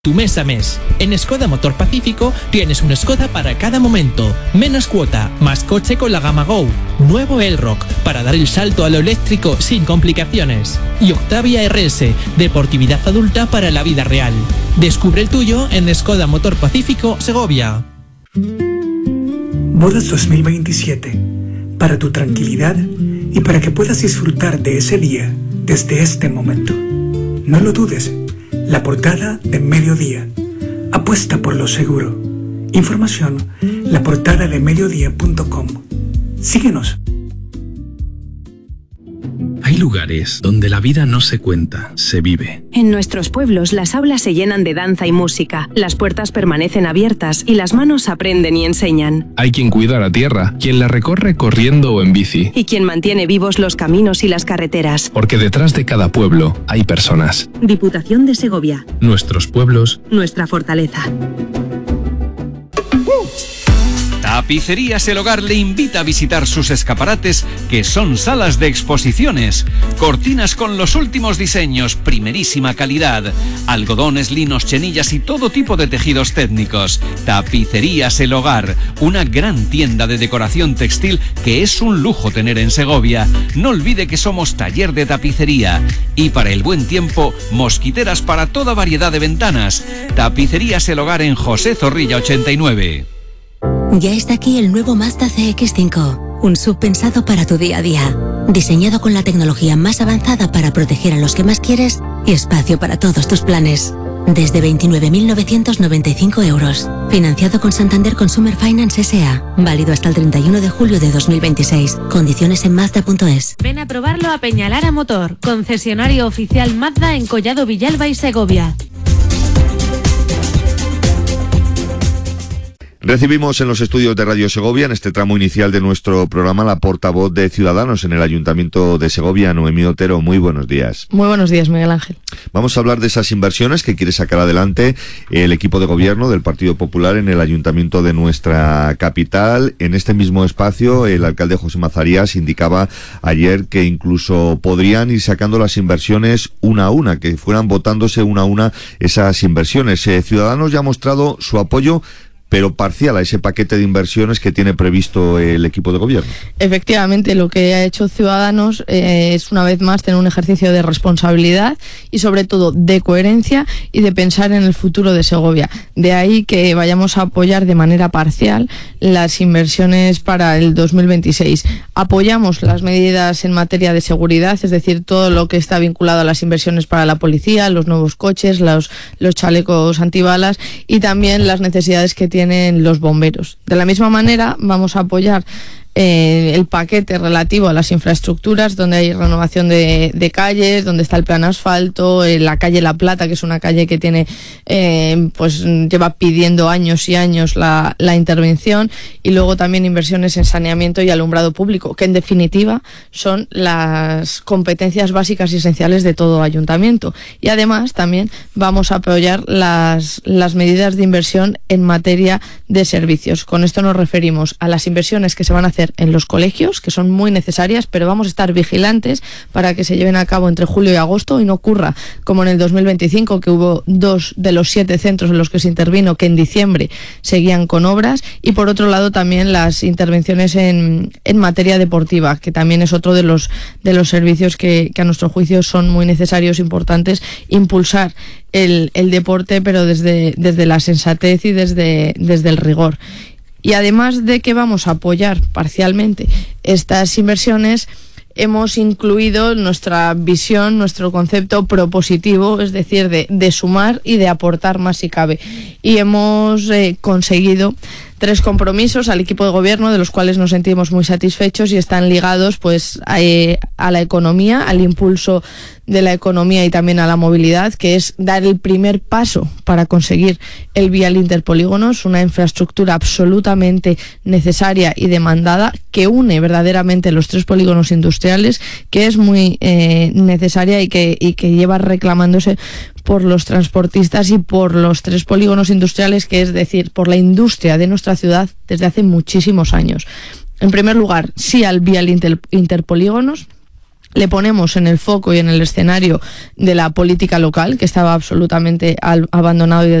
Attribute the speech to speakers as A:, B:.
A: Tu mes a mes. En Skoda Motor Pacífico tienes un Skoda para cada momento. Menos cuota, más coche con la gama Go. Nuevo Elrock, para dar el salto a lo eléctrico sin complicaciones. Y Octavia RS, deportividad adulta para la vida real. Descubre el tuyo en Skoda Motor Pacífico, Segovia.
B: Bodas 2027. Para tu tranquilidad y para que puedas disfrutar de ese día desde este momento. No lo dudes. La portada de Mediodía. Apuesta por lo seguro. Información, laportadadeMediodía.com. Síguenos.
C: Hay lugares donde la vida no se cuenta, se vive.
D: En nuestros pueblos las aulas se llenan de danza y música, las puertas permanecen abiertas y las manos aprenden y enseñan.
C: Hay quien cuida la tierra, quien la recorre corriendo o en bici.
D: Y quien mantiene vivos los caminos y las carreteras.
C: Porque detrás de cada pueblo hay personas.
D: Diputación de Segovia.
C: Nuestros pueblos.
D: Nuestra fortaleza.
E: Tapicerías El Hogar le invita a visitar sus escaparates, que son salas de exposiciones. Cortinas con los últimos diseños, primerísima calidad. Algodones, linos, chenillas y todo tipo de tejidos técnicos. Tapicerías El Hogar, una gran tienda de decoración textil que es un lujo tener en Segovia. No olvide que somos taller de tapicería. Y para el buen tiempo, mosquiteras para toda variedad de ventanas. Tapicerías El Hogar en José Zorrilla 89.
F: Ya está aquí el nuevo Mazda CX-5, un SUV pensado para tu día a día, diseñado con la tecnología más avanzada para proteger a los que más quieres y espacio para todos tus planes. Desde 29.995 euros, financiado con Santander Consumer Finance S.A., válido hasta el 31 de julio de 2026. Condiciones en Mazda.es.
G: Ven a probarlo a Peñalara Motor, concesionario oficial Mazda en Collado Villalba y Segovia.
H: Recibimos en los estudios de Radio Segovia, en este tramo inicial de nuestro programa, la portavoz de Ciudadanos en el Ayuntamiento de Segovia, Noemí Otero. Muy buenos días.
I: Muy buenos días, Miguel Ángel.
H: Vamos a hablar de esas inversiones que quiere sacar adelante el equipo de gobierno del Partido Popular en el Ayuntamiento de nuestra capital. En este mismo espacio, el alcalde José Mazarías indicaba ayer que incluso podrían ir sacando las inversiones una a una, que fueran votándose una a una esas inversiones. Ciudadanos ya ha mostrado su apoyo, pero parcial, a ese paquete de inversiones que tiene previsto el equipo de gobierno.
I: Efectivamente, lo que ha hecho Ciudadanos es una vez más tener un ejercicio de responsabilidad y sobre todo de coherencia y de pensar en el futuro de Segovia. De ahí que vayamos a apoyar de manera parcial las inversiones para el 2026. Apoyamos las medidas en materia de seguridad, es decir, todo lo que está vinculado a las inversiones para la policía, los nuevos coches, los chalecos antibalas y también las necesidades que tienen los bomberos. De la misma manera, vamos a apoyar el paquete relativo a las infraestructuras, donde hay renovación de calles, donde está el plan asfalto, la calle La Plata, que es una calle que tiene pues lleva pidiendo años y años la intervención, y luego también inversiones en saneamiento y alumbrado público, que en definitiva son las competencias básicas y esenciales de todo ayuntamiento. Y además también vamos a apoyar las medidas de inversión en materia de servicios. Con esto nos referimos a las inversiones que se van a hacer en los colegios, que son muy necesarias, pero vamos a estar vigilantes para que se lleven a cabo entre julio y agosto y no ocurra como en el 2025, que hubo 2 de los 7 centros en los que se intervino que en diciembre seguían con obras. Y por otro lado también las intervenciones en materia deportiva, que también es otro de los servicios que a nuestro juicio son muy necesarios, importantes, impulsar el deporte, pero desde la sensatez y desde el rigor. Y además de que vamos a apoyar parcialmente estas inversiones, hemos incluido nuestra visión, nuestro concepto propositivo, es decir, de sumar y de aportar más si cabe. Y hemos conseguido 3 compromisos al equipo de gobierno, de los cuales nos sentimos muy satisfechos y están ligados pues a la economía, al impulso de la economía y también a la movilidad, que es dar el primer paso para conseguir el vial interpolígonos, una infraestructura absolutamente necesaria y demandada que une verdaderamente los 3 polígonos industriales, que es muy necesaria y que lleva reclamándose por los transportistas y por los 3 polígonos industriales, que es decir, por la industria de nuestra ciudad desde hace muchísimos años. En primer lugar, sí al vial interpolígonos. le ponemos en el foco y en el escenario de la política local, que estaba absolutamente abandonado y